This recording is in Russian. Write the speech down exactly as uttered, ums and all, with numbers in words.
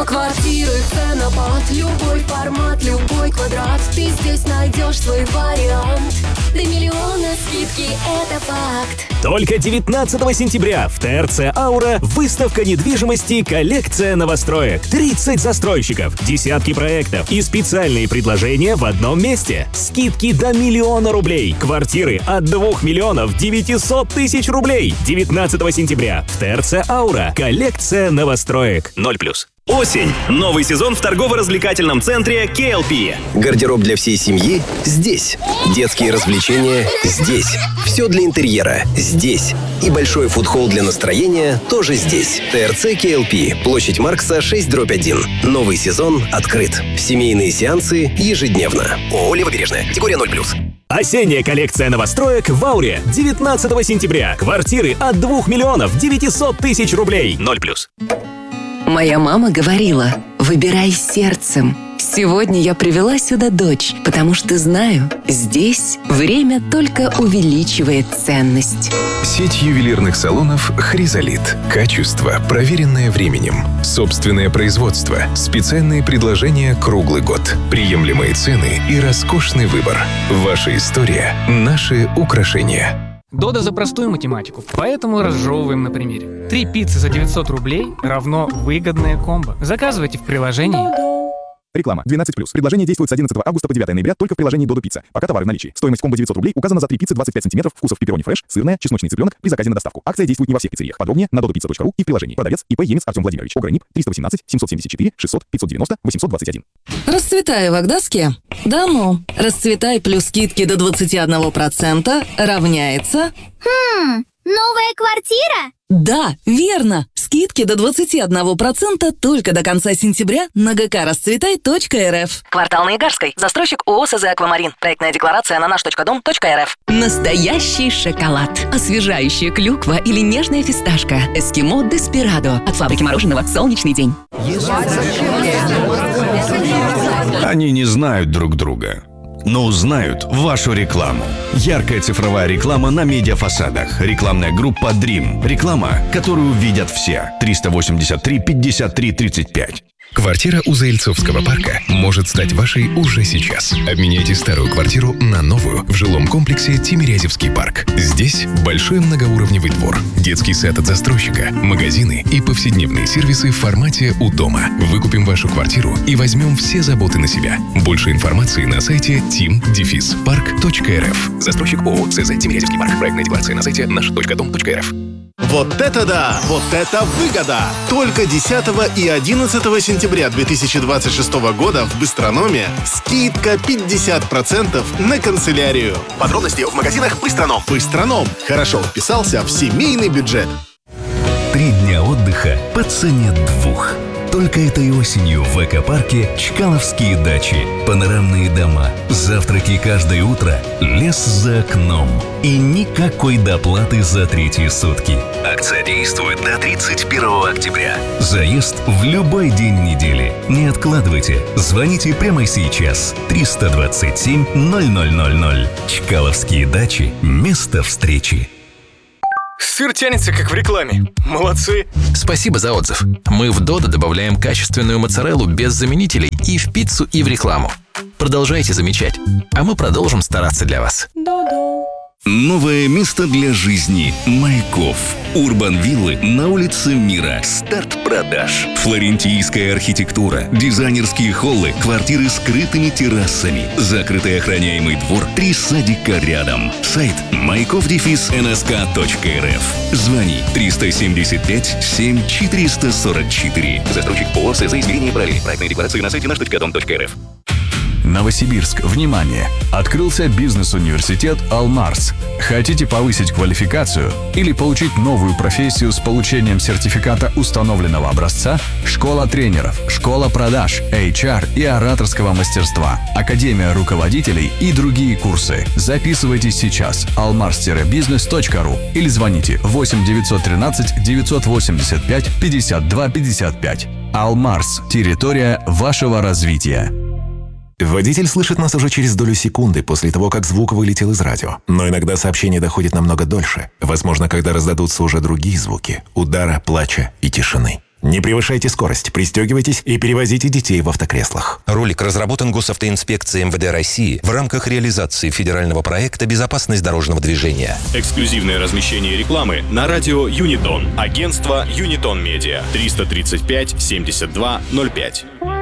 окна, квартиры, ценопад. Любой формат, любой квадрат. Ты здесь найдешь свой вариант. До миллиона скидки, это факт. Только девятнадцатого сентября в ТРЦ «Аура» выставка недвижимости «Коллекция новостроек». тридцать застройщиков, десятки проектов и специальные предложения в одном месте. Скидки до миллиона рублей. Квартиры от двух миллионов девятисот тысяч рублей. девятнадцатого сентября в ТРЦ «Аура». Коллекция новостроек. ноль плюс. Осень. Новый сезон в торгово-развлекательном центре кей эл пи. Гардероб для всей семьи здесь. Детские развлечения здесь. Все для интерьера здесь. И большой фудхолл для настроения тоже здесь. ТРЦ кей эл пи. Площадь Маркса, шесть дробь один. Новый сезон открыт. Семейные сеансы ежедневно. ООО «Левобережная». Категория ноль плюс. Осенняя коллекция новостроек в «Ауре». девятнадцатого сентября. Квартиры от двух миллионов девятисот тысяч рублей. ноль плюс. Моя мама говорила: выбирай сердцем. Сегодня я привела сюда дочь, потому что знаю, здесь время только увеличивает ценность. Сеть ювелирных салонов «Хризолит». Качество, проверенное временем. Собственное производство. Специальные предложения круглый год. Приемлемые цены и роскошный выбор. Ваша история – наши украшения. Дода за простую математику, поэтому разжевываем на примере. Три пиццы за девятьсот рублей равно выгодное комбо. Заказывайте в приложении. Реклама. двенадцать плюс. Предложение действует с одиннадцатого августа по девятое ноября только в приложении Додо Пицца. Пока товары в наличии. Стоимость комбо девятьсот рублей указана за три пиццы двадцать пять сантиметров, вкусов пепперони фреш, сырная, чесночный цыпленок при заказе на доставку. Акция действует не во всех пиццериях. Подробнее на додо пицца точка ру и в приложении. Продавец ИП Емец Артем Владимирович. ОГРНИП триста восемнадцать семьсот семьдесят четыре шестьсот пятьсот девяносто восемьсот двадцать один. Расцветай в Агдаске? Да ну. Расцветай плюс скидки до двадцати одного процента равняется... Хм, новая квартира? Да, верно. Скидки до двадцати одного процента только до конца сентября на гэ ка расцветай точка эр эф. Квартал на Игарской. Застройщик ООО СЗ «Аквамарин». Проектная декларация на наш точка дом точка эр эф. Настоящий шоколад. Освежающая клюква или нежная фисташка. Эскимо Деспирадо. От фабрики мороженого «Солнечный день». Они не знают друг друга, но узнают вашу рекламу. Яркая цифровая реклама на медиафасадах. Рекламная группа Dream. Реклама, которую видят все. триста восемьдесят три пятьдесят три тридцать пять. Квартира у Заильцовского парка может стать вашей уже сейчас. Обменяйте старую квартиру на новую в жилом комплексе Тимирязевский парк. Здесь большой многоуровневый двор, детский сад от застройщика, магазины и повседневные сервисы в формате «У дома». Выкупим вашу квартиру и возьмем все заботы на себя. Больше информации на сайте тим парк точка эр эф. Застройщик ООО СЗ «Тимирязевский парк». Проектная декларация на сайте наш точка дом точка эр эф. Вот это да! Вот это выгода! Только десятого и одиннадцатого сентября две тысячи двадцать шестого года в Быстрономе скидка пятьдесят процентов на канцелярию. Подробности в магазинах Быстроном. Быстроном. Хорошо вписался в семейный бюджет. Три дня отдыха по цене двух. Только этой осенью в экопарке Чкаловские дачи. Панорамные дома, завтраки каждое утро, лес за окном. И никакой доплаты за третьи сутки. Акция действует до тридцать первого октября. Заезд в любой день недели. Не откладывайте. Звоните прямо сейчас. триста двадцать семь ноль ноль ноль ноль. Чкаловские дачи. Место встречи. Сыр тянется, как в рекламе. Молодцы. Спасибо за отзыв. Мы в Додо добавляем качественную моцареллу без заменителей и в пиццу, и в рекламу. Продолжайте замечать, а мы продолжим стараться для вас. Додо. Новое место для жизни. Майков. Урбан-виллы на улице Мира. Старт продаж. Флорентийская архитектура. Дизайнерские холлы. Квартиры с крытыми террасами. Закрытый охраняемый двор. Три садика рядом. Сайт майков дефис эн эс ка точка эр эф. Звони триста семьдесят пять семь четыреста сорок четыре. Застройщик ООО СЗ «Измерение Брали». Проектные декларации на сайте наш точка дом точка эр эф. Новосибирск, внимание! Открылся бизнес-университет «Алмарс». Хотите повысить квалификацию или получить новую профессию с получением сертификата установленного образца? Школа тренеров, школа продаж, эйч ар и ораторского мастерства, академия руководителей и другие курсы. Записывайтесь сейчас. алмарс бизнес точка ру или звоните восемь девятьсот тринадцать девятьсот восемьдесят пять пятьдесят два пятьдесят пять. «Алмарс» – территория вашего развития. Водитель слышит нас уже через долю секунды после того, как звук вылетел из радио. Но иногда сообщение доходит намного дольше. Возможно, когда раздадутся уже другие звуки – удара, плача и тишины. Не превышайте скорость, пристегивайтесь и перевозите детей в автокреслах. Ролик разработан Госавтоинспекцией эм вэ дэ России в рамках реализации федерального проекта «Безопасность дорожного движения». Эксклюзивное размещение рекламы на радио Юнитон. Агентство Юнитон Медиа. триста тридцать пять семьдесят два ноль пять.